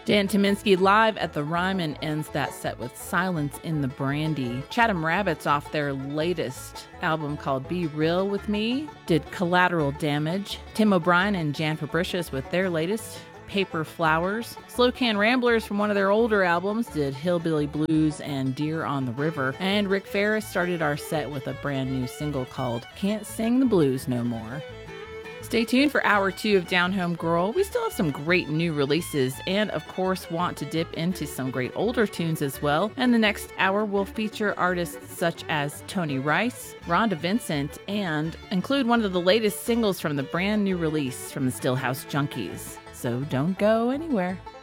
Dan Tyminski live at the Ryman ends that set with Silence in the Brandy. Chatham Rabbits off their latest album called Be Real With Me did Collateral Damage. Tim O'Brien and Jan Fabricius with their latest Paper Flowers. Slow Can Ramblers from one of their older albums did Hillbilly Blues and Deer on the River. And Rick Ferris started our set with a brand new single called Can't Sing the Blues No More. Stay tuned for Hour 2 of Down Home Girl. We still have some great new releases and, of course, want to dip into some great older tunes as well. And the next hour will feature artists such as Tony Rice, Rhonda Vincent, and include one of the latest singles from the brand new release from the Stillhouse Junkies. So don't go anywhere.